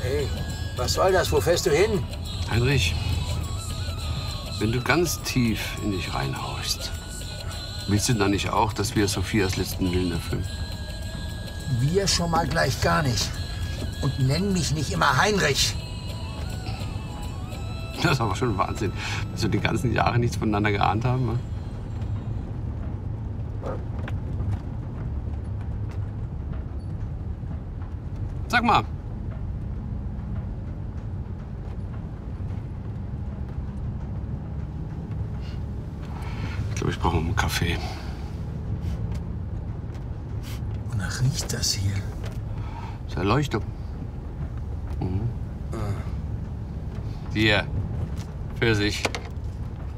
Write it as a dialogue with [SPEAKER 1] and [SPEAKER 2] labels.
[SPEAKER 1] Hey, was soll das? Wo fährst du hin?
[SPEAKER 2] Heinrich, wenn du ganz tief in dich reinhauchst, willst du dann nicht auch, dass wir Sophias letzten Willen erfüllen?
[SPEAKER 1] Wir schon mal gleich gar nicht. Und nenn mich nicht immer Heinrich.
[SPEAKER 2] Das ist aber schon Wahnsinn, dass wir die ganzen Jahre nichts voneinander geahnt haben. Ne? Sag mal. Ich glaube, ich brauche einen Kaffee.
[SPEAKER 1] Wonach riecht das hier?
[SPEAKER 2] Das ist Erleuchtung. Mhm. Hier. Für sich.